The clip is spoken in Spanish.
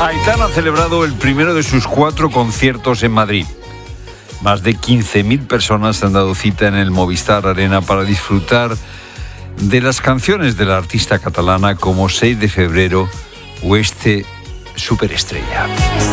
Aitana ha celebrado el primero de sus 4 conciertos en Madrid. Más de 15.000 personas se han dado cita en el Movistar Arena para disfrutar de las canciones de la artista catalana como 6 de febrero o este Superestrella.